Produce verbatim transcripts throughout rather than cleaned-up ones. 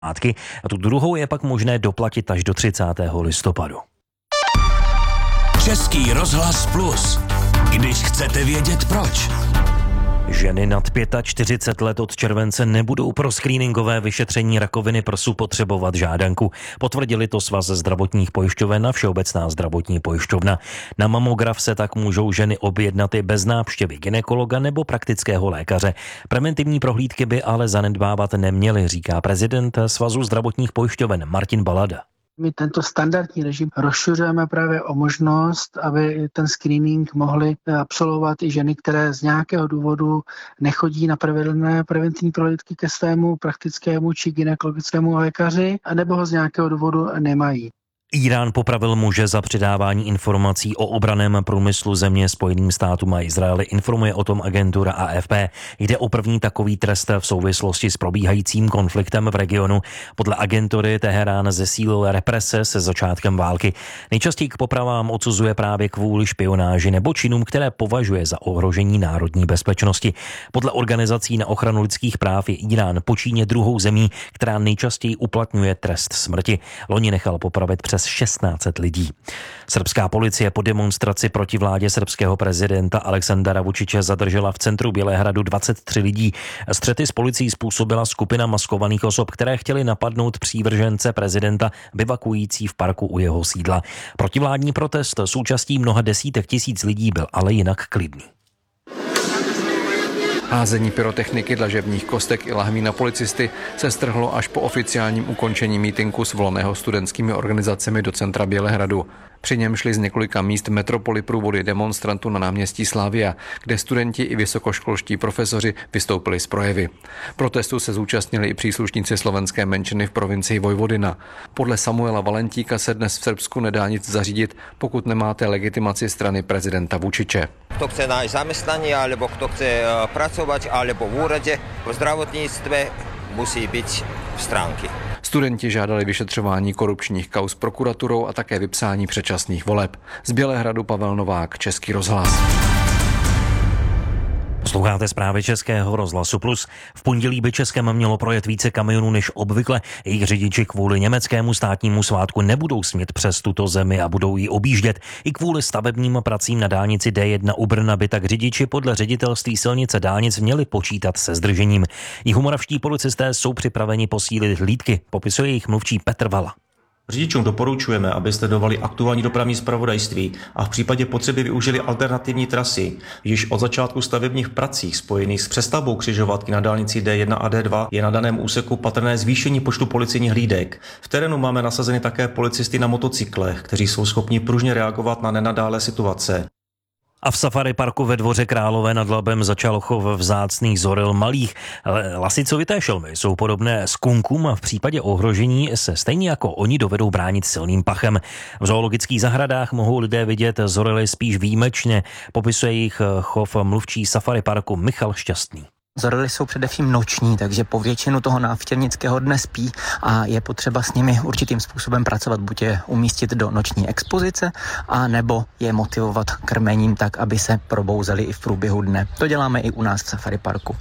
a tu druhou je pak možné doplatit až do třicátého listopadu. Český rozhlas Plus. Když chcete vědět proč. Ženy nad čtyřicet pět let od července nebudou pro screeningové vyšetření rakoviny prsu potřebovat žádanku. Potvrdili to Svaz zdravotních pojišťoven a Všeobecná zdravotní pojišťovna. Na mamograf se tak můžou ženy objednat i bez návštěvy gynekologa nebo praktického lékaře. Preventivní prohlídky by ale zanedbávat neměly, říká prezident Svazu zdravotních pojišťoven Martin Balada. My tento standardní režim rozšiřujeme právě o možnost, aby ten screening mohly absolvovat i ženy, které z nějakého důvodu nechodí na pravidelné preventivní prohlídky ke svému praktickému či gynekologickému lékaři, anebo ho z nějakého důvodu nemají. Írán popravil muže za předávání informací o obranném průmyslu země Spojeným státům a Izraeli, informuje o tom agentura A F P. Jde o první takový trest v souvislosti s probíhajícím konfliktem v regionu. Podle agentury Teherán zesílil represe se začátkem války. Nejčastěji k popravám odsuzuje právě kvůli špionáži nebo činům, které považuje za ohrožení národní bezpečnosti. Podle organizací na ochranu lidských práv je Írán po Číně druhou zemí, která nejčastěji uplatňuje trest smrti. Loni nechal popravit přes šestnáct set lidí. Srbská policie po demonstraci proti vládě srbského prezidenta Aleksandara Vučiče zadržela v centru Bělehradu dvacet tři lidí. Střety s policií způsobila skupina maskovaných osob, které chtěly napadnout přívržence prezidenta bivakující v parku u jeho sídla. Protivládní protest s účastí mnoha desítek tisíc lidí byl ale jinak klidný. Házení pyrotechniky, dlažebních kostek i lahví na policisty se strhlo až po oficiálním ukončení mítinku svolaného studentskými organizacemi do centra Bělehradu. Při něm šli z několika míst metropoly průvody demonstrantů na náměstí Slavia, kde studenti i vysokoškolští profesoři vystoupili z projevy. Protestu se zúčastnili i příslušníci slovenské menšiny v provincii Vojvodina. Podle Samuela Valentíka se dnes v Srbsku nedá nic zařídit, pokud nemáte legitimaci strany prezidenta Vučiče. Kto chce nájsť zamestnanie, alebo kto chce pracovať, alebo v úrade, v zdravotníctve, musí byť v stránky. Studenti žádali vyšetřování korupčních kauz prokuraturou a také vypsání předčasných voleb. Z Bělehradu Pavel Novák, Český rozhlas. Posloucháte zprávy Českého rozhlasu Plus. V pondělí by Českem mělo projet více kamionů než obvykle. Jejich řidiči kvůli německému státnímu svátku nebudou smět přes tuto zemi a budou ji objíždět. I kvůli stavebním pracím na dálnici D jedna u Brna by tak řidiči podle ředitelství silnice dálnic měli počítat se zdržením. Jihomoravští policisté jsou připraveni posílit hlídky, popisuje jejich mluvčí Petr Vala. Řidičům doporučujeme, aby sledovali aktuální dopravní zpravodajství a v případě potřeby využili alternativní trasy. Již od začátku stavebních prací spojených s přestavbou křižovatky na dálnici D jedna a D dva je na daném úseku patrné zvýšení počtu policejních hlídek. V terénu máme nasazeny také policisty na motocyklech, kteří jsou schopni pružně reagovat na nenadálé situace. A v safari parku ve Dvoře Králové nad Labem začal chov vzácných zoril malých. Lasicovité šelmy jsou podobné skunkům a v případě ohrožení se stejně jako oni dovedou bránit silným pachem. V zoologických zahradách mohou lidé vidět zorily spíš výjimečně, popisuje jejich chov mluvčí safari parku Michal Šťastný. Zorily jsou především noční, takže po většinu toho návštěvnického dne spí a je potřeba s nimi určitým způsobem pracovat, buď je umístit do noční expozice, a nebo je motivovat krmením tak, aby se probouzeli i v průběhu dne. To děláme i u nás v safari parku.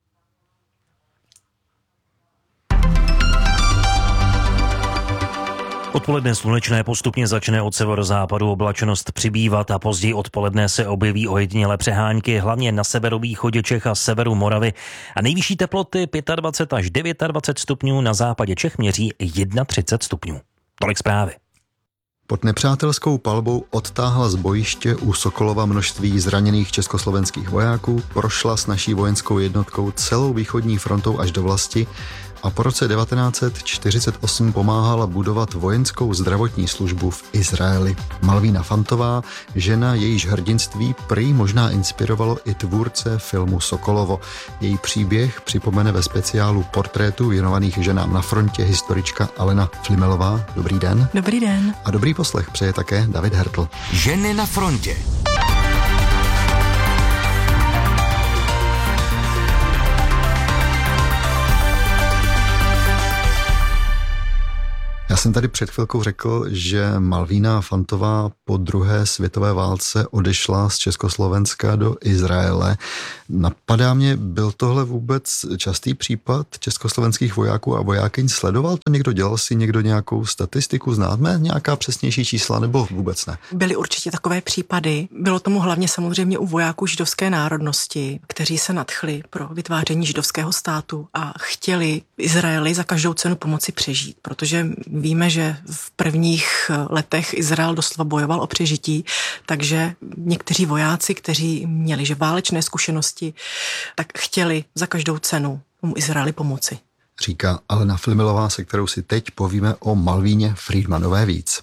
Odpoledne slunečné, postupně začne od severozápadu oblačnost přibývat a později odpoledne se objeví ojedinělé přehánky, hlavně na severovýchodě Čech a severu Moravy. A nejvyšší teploty dvacet pět až dvacet devět stupňů, na západě Čech měří třicet jedna stupňů. Tolik zprávy. Pod nepřátelskou palbou odtáhla z bojiště u Sokolova množství zraněných československých vojáků, prošla s naší vojenskou jednotkou celou východní frontou až do vlasti a po roce devatenáct set čtyřicet osm pomáhala budovat vojenskou zdravotní službu v Izraeli. Malvína Fantová, žena, jejíž hrdinství prý možná inspirovalo i tvůrce filmu Sokolovo. Její příběh připomene ve speciálu portrétů věnovaných ženám na frontě historička Alena Flimelová. Dobrý den. Dobrý den. A dobrý poslech přeje také David Hertl. Ženy na frontě. Já jsem tady před chvilkou řekl, že Malvína Fantová po druhé světové válce odešla z Československa do Izraele. Napadá mě, byl tohle vůbec častý případ československých vojáků a vojákyň? Sledoval to někdo? Dělal si někdo nějakou statistiku? Známe nějaká přesnější čísla nebo vůbec ne? Byly určitě takové případy. Bylo tomu hlavně samozřejmě u vojáků židovské národnosti, kteří se nadchli pro vytváření židovského státu a chtěli Izraeli za každou cenu pomoci přežít, protože víme, že v prvních letech Izrael doslova bojoval o přežití, takže někteří vojáci, kteří měli že válečné zkušenosti, tak chtěli za každou cenu tomu Izraeli pomoci. Říká Alena Flimilová, se kterou si teď povíme o Malvíně Friedmanové víc.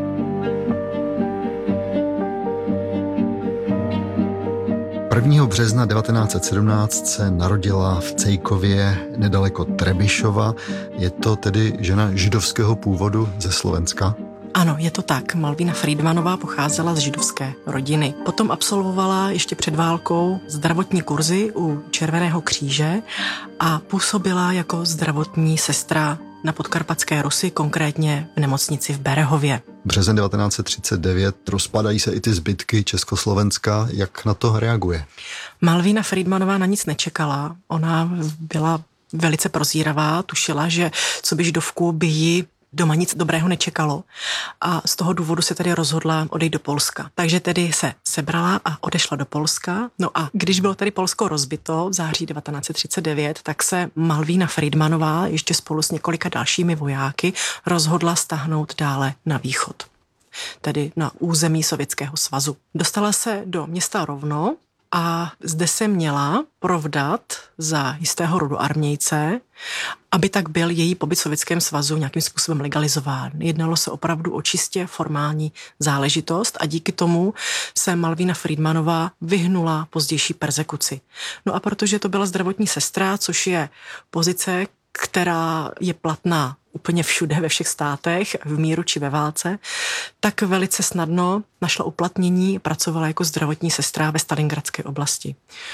prvního března devatenáct set sedmnáct se narodila v Cejkově nedaleko Trebišova. Je to tedy žena židovského původu ze Slovenska? Ano, je to tak. Malvína Friedmanová pocházela z židovské rodiny. Potom absolvovala ještě před válkou zdravotní kurzy u Červeného kříže a působila jako zdravotní sestra na Podkarpatské Rusi, konkrétně v nemocnici v Berehově. Březen devatenáct set třicet devět, rozpadají se i ty zbytky Československa. Jak na to reaguje? Malvína Friedmanová na nic nečekala. Ona byla velice prozíravá, tušila, že co by židovku by ji doma nic dobrého nečekalo a z toho důvodu se tedy rozhodla odejít do Polska. Takže tedy se sebrala a odešla do Polska. No a když bylo tedy Polsko rozbito v září devatenáct set třicet devět, tak se Malvína Friedmanová ještě spolu s několika dalšími vojáky rozhodla stáhnout dále na východ, tedy na území Sovětského svazu. Dostala se do města Rovno a zde se měla provdat za jistého rodu armějce, aby tak byl její pobyt v Sovětském svazu nějakým způsobem legalizován. Jednalo se opravdu o čistě formální záležitost a díky tomu se Malvína Friedmanová vyhnula pozdější perzekuci. No a protože to byla zdravotní sestra, což je pozice, která je platná úplně všude, ve všech státech, v míru či ve válce, tak velice snadno našla uplatnění, pracovala jako zdravotní sestra ve Stalingradské oblasti.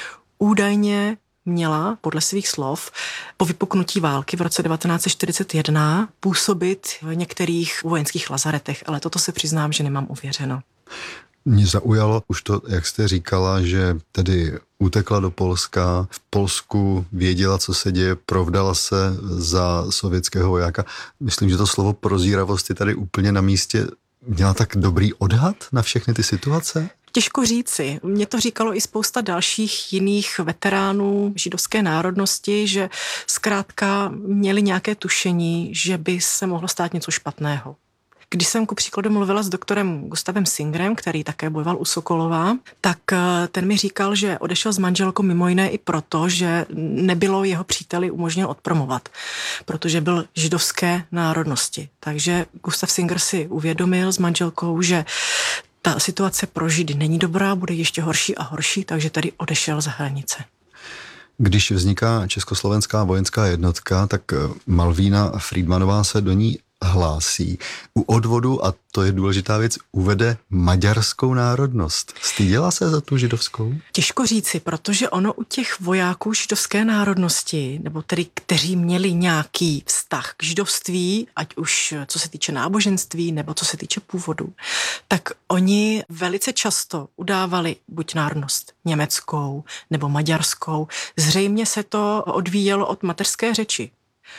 Údajně měla, podle svých slov, po vypuknutí války v roce devatenáct set čtyřicet jedna působit v některých vojenských lazaretech, ale toto se přiznám, že nemám uvěřeno. Mě zaujalo už to, jak jste říkala, že tedy utekla do Polska, v Polsku věděla, co se děje, provdala se za sovětského vojáka. Myslím, že to slovo prozíravost je tady úplně na místě. Měla tak dobrý odhad na všechny ty situace? Těžko říci. Mně to říkalo i spousta dalších jiných veteránů židovské národnosti, že zkrátka měli nějaké tušení, že by se mohlo stát něco špatného. Když jsem ku příkladu mluvila s doktorem Gustavem Singrem, který také bojoval u Sokolova, tak ten mi říkal, že odešel s manželkou mimo jiné i proto, že nebylo jeho příteli umožněno odpromovat, protože byl židovské národnosti. Takže Gustav Singer si uvědomil s manželkou, že ta situace pro Židy není dobrá, bude ještě horší a horší, takže tady odešel za hranice. Když vzniká Československá vojenská jednotka, tak Malvína Friedmanová se do ní hlásí. U odvodu, a to je důležitá věc, uvede maďarskou národnost. Styděla se za tu židovskou? Těžko říci, protože ono u těch vojáků židovské národnosti, nebo tedy kteří měli nějaký vztah k židovství, ať už co se týče náboženství, nebo co se týče původu, tak oni velice často udávali buď národnost německou nebo maďarskou. Zřejmě se to odvíjelo od mateřské řeči.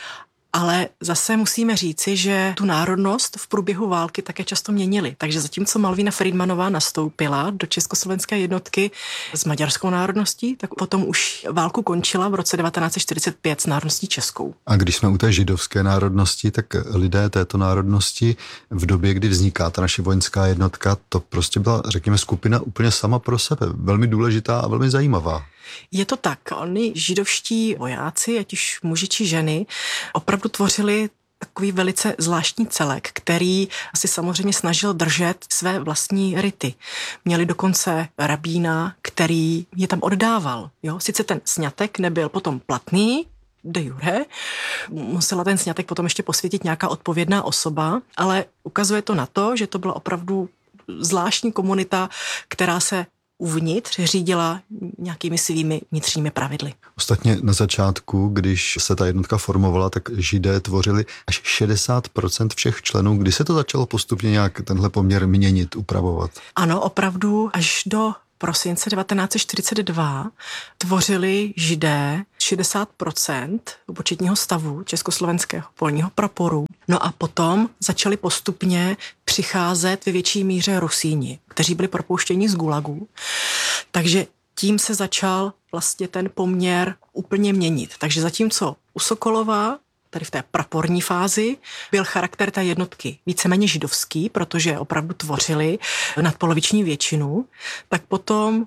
Ale zase musíme říci, že tu národnost v průběhu války také často měnili. Takže zatímco Malvína Friedmanová nastoupila do československé jednotky s maďarskou národností, tak potom už válku končila v roce devatenáct set čtyřicet pět s národností českou. A když jsme u té židovské národnosti, tak lidé této národnosti v době, kdy vzniká ta naše vojenská jednotka, to prostě byla, řekněme, skupina úplně sama pro sebe. Velmi důležitá a velmi zajímavá. Je to tak. Oni židovští vojáci, ať už muži či ženy, opravdu tvořili takový velice zvláštní celek, který si samozřejmě snažil držet své vlastní rity. Měli dokonce rabína, který je tam oddával. Jo? Sice ten sňatek nebyl potom platný, de jure, musela ten sňatek potom ještě posvětit nějaká odpovědná osoba, ale ukazuje to na to, že to byla opravdu zvláštní komunita, která se uvnitř řídila nějakými svými vnitřními pravidly. Ostatně na začátku, když se ta jednotka formovala, tak Židé tvořili až šedesát procent všech členů. Kdy se to začalo postupně nějak tenhle poměr měnit, upravovat? Ano, opravdu až do prosince devatenáct set čtyřicet dva tvořili Židé šedesát procent početního stavu československého polního praporu. No a potom začali postupně přicházet ve větší míře Rusíni, kteří byli propouštěni z gulagu. Takže tím se začal vlastně ten poměr úplně měnit. Takže zatímco u Sokolova, tady v té praporní fázi, byl charakter té jednotky víceméně židovský, protože opravdu tvořili nadpoloviční většinu, tak potom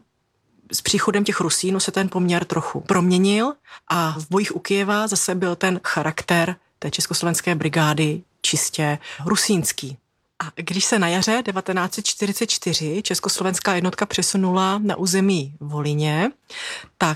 s příchodem těch Rusínů se ten poměr trochu proměnil a v bojích u Kyjeva zase byl ten charakter té československé brigády čistě rusínský. A když se na jaře devatenáct set čtyřicet čtyři československá jednotka přesunula na území Volyně, tak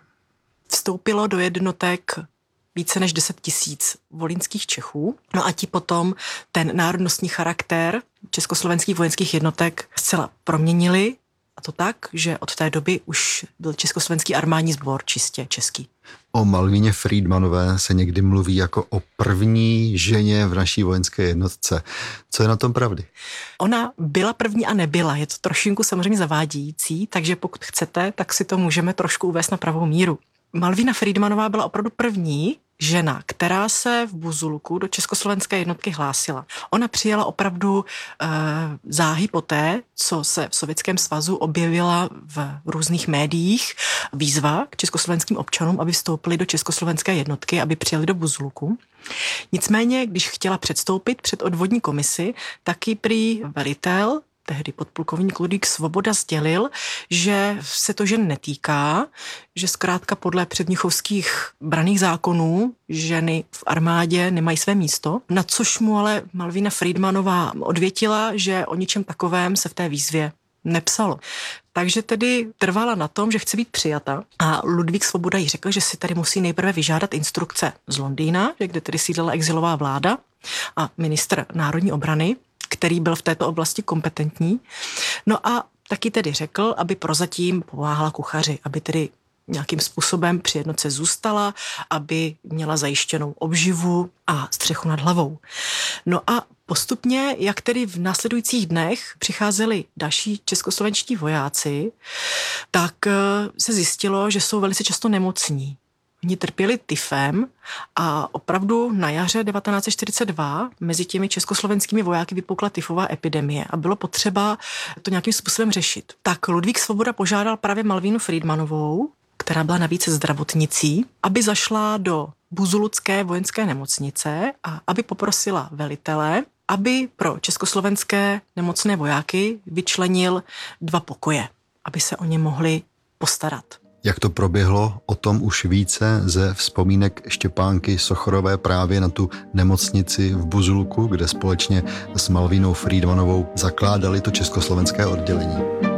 vstoupilo do jednotek více než deset tisíc volynských Čechů. No a ti potom ten národnostní charakter československých vojenských jednotek zcela proměnili, a to tak, že od té doby už byl československý armádní sbor čistě český. O Malvíně Friedmanové se někdy mluví jako o první ženě v naší vojenské jednotce. Co je na tom pravdy? Ona byla první a nebyla. Je to trošinku samozřejmě zavádějící, takže pokud chcete, tak si to můžeme trošku uvést na pravou míru. Malvína Friedmanová byla opravdu první žena, která se v Buzulku do československé jednotky hlásila. Ona přijela opravdu e, záhy poté, co se v Sovětském svazu objevila v různých médiích výzva k československým občanům, aby vstoupili do československé jednotky, aby přijeli do Buzulku. Nicméně, když chtěla předstoupit před odvodní komisi, taky prý velitel, tehdy podplukovník Ludvík Svoboda, sdělil, že se to žen netýká, že zkrátka podle předmnichovských branných zákonů ženy v armádě nemají své místo, na což mu ale Malvína Friedmanová odvětila, že o ničem takovém se v té výzvě nepsalo. Takže tedy trvala na tom, že chce být přijata a Ludvík Svoboda jí řekl, že si tady musí nejprve vyžádat instrukce z Londýna, kde tedy sídlila exilová vláda a ministr národní obrany, který byl v této oblasti kompetentní. No a taky tedy řekl, aby prozatím pomáhala kuchaři, aby tedy nějakým způsobem při jednotce zůstala, aby měla zajištěnou obživu a střechu nad hlavou. No a postupně, jak tedy v následujících dnech přicházeli další českoslovenští vojáci, tak se zjistilo, že jsou velice často nemocní. Oni trpěli tyfem a opravdu na jaře devatenáct set čtyřicet dva mezi těmi československými vojáky vypukla tyfová epidemie a bylo potřeba to nějakým způsobem řešit. Tak Ludvík Svoboda požádal právě Malvínu Friedmanovou, která byla navíc zdravotnicí, aby zašla do Buzulucké vojenské nemocnice a aby poprosila velitele, aby pro československé nemocné vojáky vyčlenil dva pokoje, aby se o ně mohli postarat. Jak to proběhlo, o tom už více ze vzpomínek Štěpánky Sochorové právě na tu nemocnici v Buzulku, kde společně s Malvínou Friedmanovou zakládali to československé oddělení.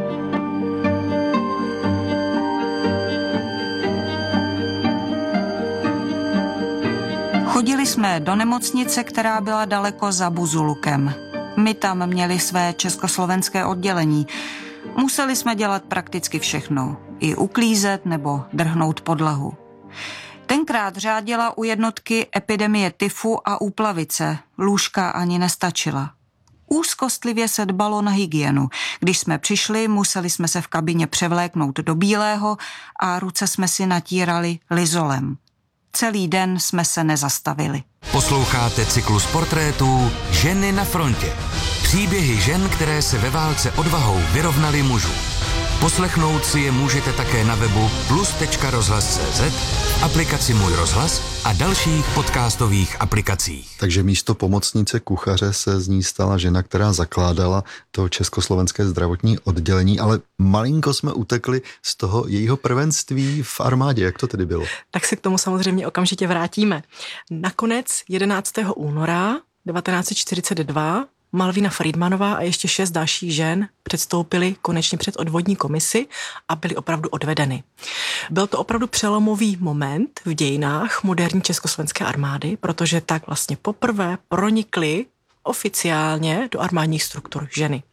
Chodili jsme do nemocnice, která byla daleko za Buzulukem. My tam měli své československé oddělení. Museli jsme dělat prakticky všechno, i uklízet nebo drhnout podlahu. Tenkrát řádila u jednotky epidemie tyfu a úplavice, lůžka ani nestačila. Úzkostlivě se dbalo na hygienu. Když jsme přišli, museli jsme se v kabině převléknout do bílého a ruce jsme si natírali lizolem. Celý den jsme se nezastavili. Posloucháte cyklus portrétů Ženy na frontě. Příběhy žen, které se ve válce odvahou vyrovnaly mužů. Poslechnout si je můžete také na webu plus tečka rozhlas tečka cé zet, aplikaci Můj rozhlas a dalších podcastových aplikacích. Takže místo pomocnice kuchaře se z ní stala žena, která zakládala to československé zdravotní oddělení, ale malinko jsme utekli z toho jejího prvenství v armádě. Jak to tedy bylo? Tak se k tomu samozřejmě okamžitě vrátíme. Nakonec jedenáctého února devatenáct set čtyřicet dva Malvína Friedmanová a ještě šest dalších žen předstoupily konečně před odvodní komisi a byly opravdu odvedeny. Byl to opravdu přelomový moment v dějinách moderní československé armády, protože tak vlastně poprvé pronikly oficiálně do armádních struktur ženy.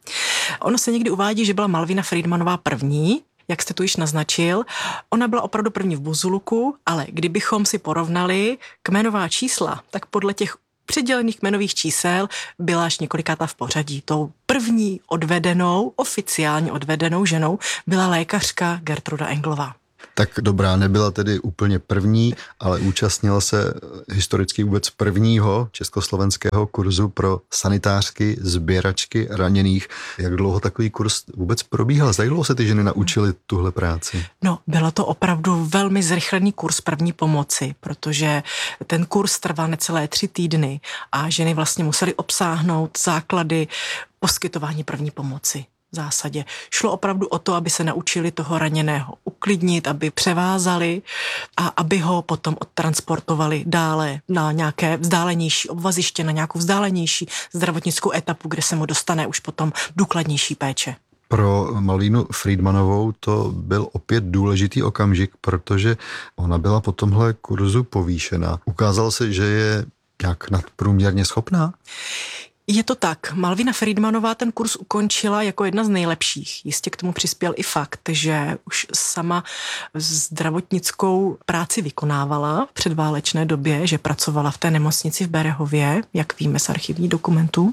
Ono se někdy uvádí, že byla Malvina Friedmanová první, jak jste tu již naznačil. Ona byla opravdu první v Buzuluku, ale kdybychom si porovnali kmenová čísla, tak podle těch přidělených kmenových čísel byla až několikátá v pořadí. Tou první odvedenou, oficiálně odvedenou ženou byla lékařka Gertruda Englová. Tak dobrá, nebyla tedy úplně první, ale účastnila se historicky vůbec prvního československého kurzu pro sanitářky, sběračky raněných. Jak dlouho takový kurz vůbec probíhal? Jak dlouho se ty ženy naučily tuhle práci? No, bylo to opravdu velmi zrychlený kurz první pomoci, protože ten kurz trval necelé tři týdny a ženy vlastně musely obsáhnout základy poskytování první pomoci. V zásadě. Šlo opravdu o to, aby se naučili toho raněného uklidnit, aby převázali a aby ho potom odtransportovali dále na nějaké vzdálenější obvaziště, na nějakou vzdálenější zdravotnickou etapu, kde se mu dostane už potom důkladnější péče. Pro Malvínu Friedmanovou to byl opět důležitý okamžik, protože ona byla po tomhle kurzu povýšena. Ukázalo se, že je nějak nadprůměrně schopná? Je to tak. Malvina Friedmanová ten kurz ukončila jako jedna z nejlepších. Jistě k tomu přispěl i fakt, že už sama zdravotnickou práci vykonávala v předválečné době, že pracovala v té nemocnici v Berehově, jak víme z archivních dokumentů.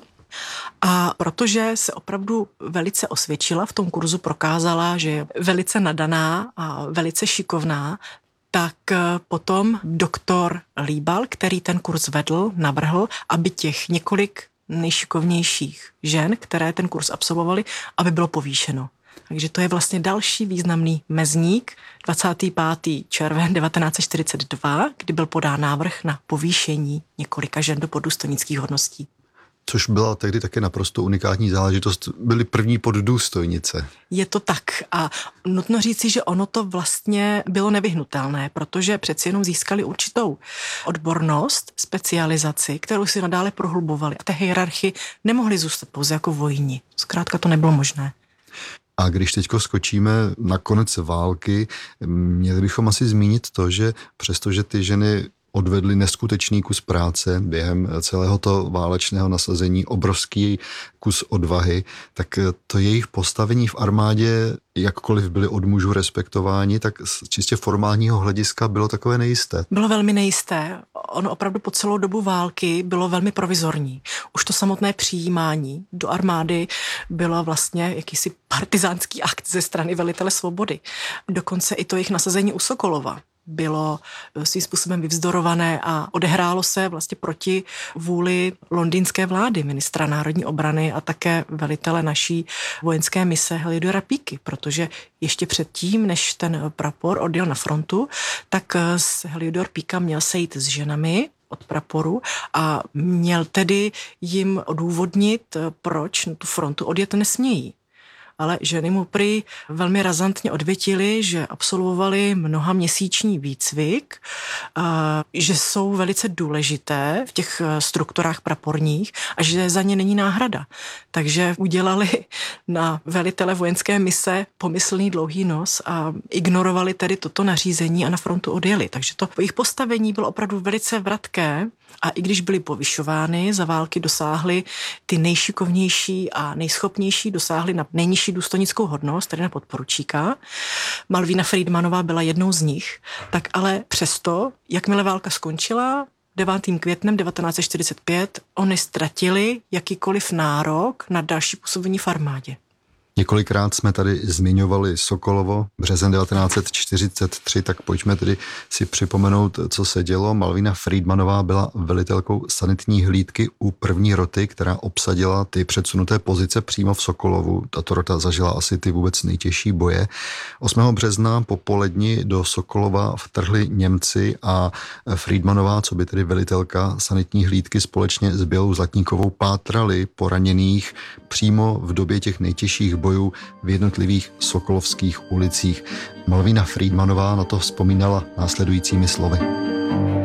A protože se opravdu velice osvědčila v tom kurzu, prokázala, že je velice nadaná a velice šikovná, tak potom doktor Líbal, který ten kurz vedl, navrhl, aby těch několik nejšikovnějších žen, které ten kurz absolvovaly, aby bylo povýšeno. Takže to je vlastně další významný mezník, dvacátého pátého června devatenáct set čtyřicet dva, kdy byl podán návrh na povýšení několika žen do poddůstojnických hodností. Což byla tehdy také naprosto unikátní záležitost. Byly první poddůstojnice. Je to tak a nutno říci, že ono to vlastně bylo nevyhnutelné, protože přeci jenom získali určitou odbornost, specializaci, kterou si nadále prohlubovali. A té hierarchii nemohli zůstat pouze jako vojni. Zkrátka to nebylo možné. A když teďko skočíme na konec války, měli bychom asi zmínit to, že přestože ty ženy odvedli neskutečný kus práce během celého toho válečného nasazení, obrovský kus odvahy, tak to jejich postavení v armádě, jakkoliv byli od mužů respektováni, tak z čistě formálního hlediska bylo takové nejisté. Bylo velmi nejisté. Ono opravdu po celou dobu války bylo velmi provizorní. Už to samotné přijímání do armády bylo vlastně jakýsi partizánský akt ze strany velitele Svobody. Dokonce i to jejich nasazení u Sokolova bylo svým způsobem vyvzdorované a odehrálo se vlastně proti vůli londýnské vlády, ministra národní obrany a také velitele naší vojenské mise Heliodora Píky, protože ještě předtím, než ten prapor odjel na frontu, tak Heliodor Píka měl sejít s ženami od praporu a měl tedy jim odůvodnit, proč na tu frontu odjet nesmějí. Ale ženy mu prý velmi razantně odvětily, že absolvovali mnoha měsíční výcvik, že jsou velice důležité v těch strukturách praporních a že za ně není náhrada. Takže udělali na velitele vojenské mise pomyslný dlouhý nos a ignorovali tedy toto nařízení a na frontu odjeli. Takže to jejich postavení bylo opravdu velice vratké a i když byly povyšovány, za války dosáhly ty nejšikovnější a nejschopnější, dosáhly na nejnižší důstojnickou hodnost, tedy na podporučíka. Malvína Friedmanová byla jednou z nich, tak ale přesto, jakmile válka skončila, devátým květnem devatenáct set čtyřicet pět, oni ztratili jakýkoliv nárok na další působení v armádě. Několikrát jsme tady zmiňovali Sokolovo, březen devatenáct set čtyřicet tři, tak pojďme tedy si připomenout, co se dělo. Malvína Friedmanová byla velitelkou sanitní hlídky u první roty, která obsadila ty předsunuté pozice přímo v Sokolovu. Tato rota zažila asi ty vůbec nejtěžší boje. osmého března popoledni do Sokolova vtrhli Němci a Friedmanová, co by tedy velitelka sanitní hlídky společně s Bělou Zlatníkovou pátrali po raněných přímo v době těch nejtěžších bojů v jednotlivých sokolovských ulicích. Malvína Friedmanová na to vzpomínala následujícími slovy.